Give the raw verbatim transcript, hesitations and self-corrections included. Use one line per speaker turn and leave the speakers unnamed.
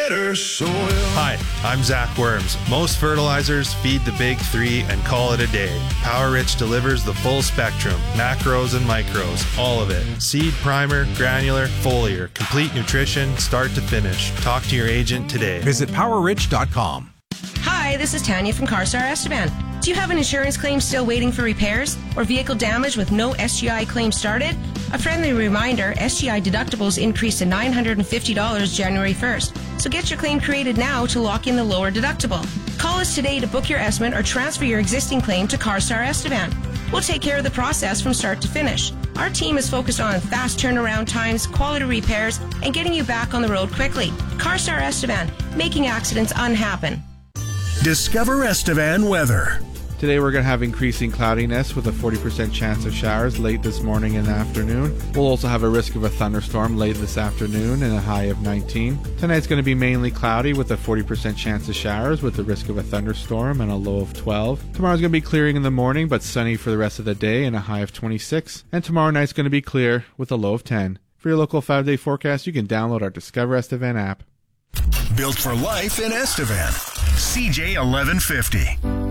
better soil.
Hi, I'm Zach Worms. Most fertilizers feed the big three and call it a day. Power Rich delivers the full spectrum, macros and micros, all of it. Seed, primer, granular, foliar, complete nutrition, start to finish. Talk to your agent today.
Visit power rich dot com.
Hi, this is Tanya from CarStar Estevan. Do you have an insurance claim still waiting for repairs or vehicle damage with no S G I claim started? A friendly reminder, S G I deductibles increased to nine hundred fifty dollars January first. So get your claim created now to lock in the lower deductible. Call us today to book your estimate or transfer your existing claim to CarStar Estevan. We'll take care of the process from start to finish. Our team is focused on fast turnaround times, quality repairs, and getting you back on the road quickly. CarStar Estevan, making accidents unhappen.
Discover Estevan weather.
Today we're going to have increasing cloudiness with a forty percent chance of showers late this morning and afternoon. We'll also have a risk of a thunderstorm late this afternoon and a high of nineteen. Tonight's going to be mainly cloudy with a forty percent chance of showers with the risk of a thunderstorm and a low of twelve. Tomorrow's going to be clearing in the morning but sunny for the rest of the day and a high of twenty-six. And tomorrow night's going to be clear with a low of ten. For your local five-day forecast, you can download our Discover Estevan app.
Built for life in Estevan. C J eleven fifty.